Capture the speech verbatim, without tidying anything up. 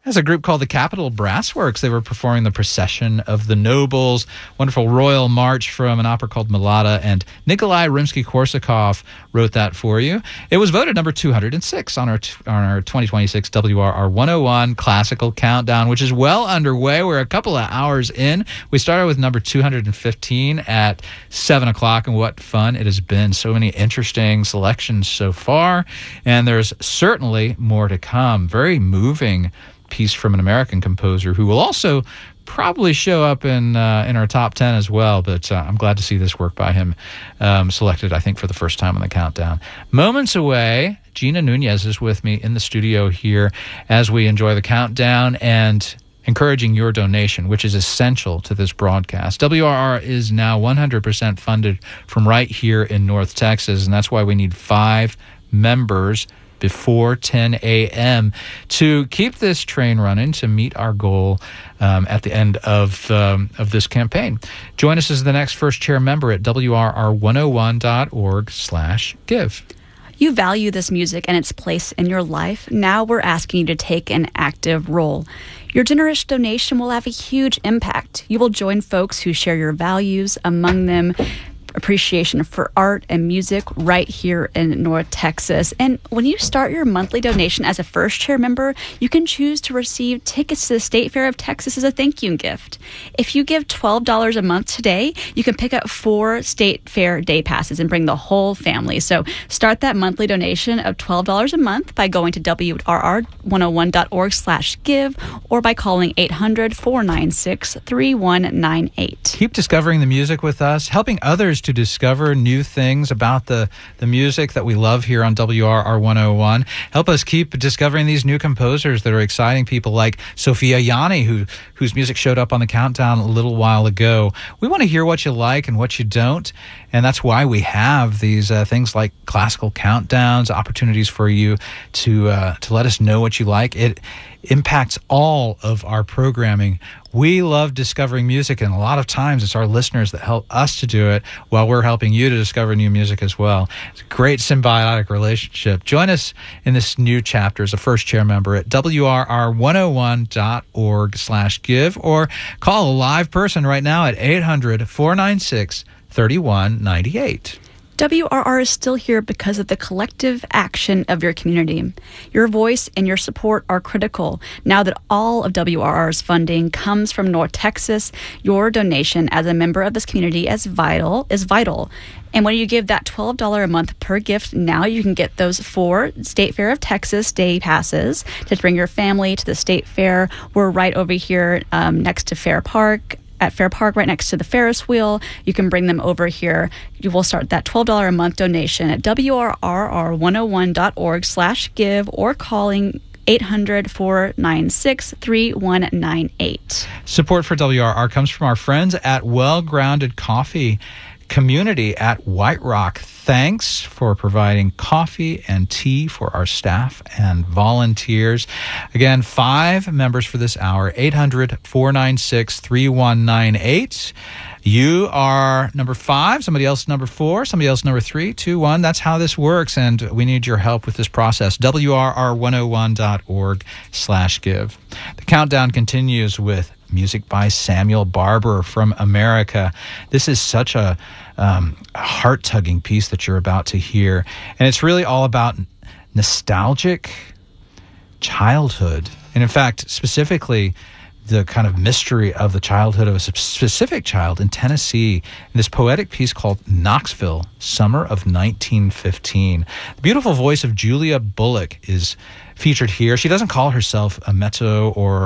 There's a group called the Capitol Brassworks. They were performing the Procession of the Nobles, wonderful royal march from an opera called Mlada, and Nikolai Rimsky-Korsakov wrote that for you. It was voted number two hundred six on our on our twenty twenty-six W R R one oh one Classical Countdown, which is well underway. We're a couple of hours in. We started with number two hundred fifteen at seven o'clock, and what fun it has been. So many interesting selections so far, and there's certainly more to come. Very moving piece from an American composer who will also probably show up in uh, in our top ten as well, but uh, I'm glad to see this work by him um, selected, I think, for the first time on the countdown. Moments away, Gina Nunez is with me in the studio here as we enjoy the countdown and encouraging your donation, which is essential to this broadcast. W R R is now one hundred percent funded from right here in North Texas, and that's why we need five members before ten a.m. to keep this train running, to meet our goal um, at the end of um, of this campaign. Join us as the next first chair member at W R R one oh one dot org slash give. You value this music and its place in your life. Now we're asking you to take an active role. Your generous donation will have a huge impact. You will join folks who share your values, among them appreciation for art and music right here in North Texas. And when you start your monthly donation as a first chair member, you can choose to receive tickets to the State Fair of Texas as a thank you gift. If you give twelve dollars a month today, you can pick up four State Fair day passes and bring the whole family. So start that monthly donation of twelve dollars a month by going to W R R one oh one dot org slash give or by calling eight hundred, four nine six, three one nine eight. Keep discovering the music with us, helping others to discover new things about the, the music that we love here on W R R one oh one. Help us keep discovering these new composers that are exciting, people like Sophia Yanni, who whose music showed up on the countdown a little while ago. We want to hear what you like and what you don't, and that's why we have these uh, things like classical countdowns, opportunities for you to uh, to let us know what you like. It impacts all of our programming. We love discovering music, and a lot of times it's our listeners that help us to do it while we're helping you to discover new music as well. It's a great symbiotic relationship. Join us in this new chapter as a first chair member at W R R one oh one dot org slash give or call a live person right now at eight hundred, four nine six, three one nine eight. W R R is still here because of the collective action of your community. Your voice and your support are critical. Now that all of W R R's funding comes from North Texas, your donation as a member of this community is vital. Is vital. And when you give that twelve dollars a month per gift, now you can get those four State Fair of Texas day passes to bring your family to the State Fair. We're right over here um, next to Fair Park. At Fair Park, right next to the Ferris wheel. You can bring them over here. You will start that twelve dollars a month donation at W R R one oh one dot org slash give or calling eight hundred, four nine six, three one nine eight. Support for W R R comes from our friends at Well Grounded Coffee Community at White Rock. Thanks for providing coffee and tea for our staff and volunteers. Again, five members for this hour, eight hundred, four nine six, three one nine eight. You are number five, somebody else number four, somebody else number three, two, one. That's how this works, and we need your help with this process. W R R one oh one dot org slash give. The countdown continues with music by Samuel Barber from America. This is such a, um, a heart-tugging piece that you're about to hear, and it's really all about nostalgic childhood. And in fact, specifically, the kind of mystery of the childhood of a specific child in Tennessee in this poetic piece called Knoxville, Summer of nineteen fifteen. The beautiful voice of Julia Bullock is featured here. She doesn't call herself a mezzo or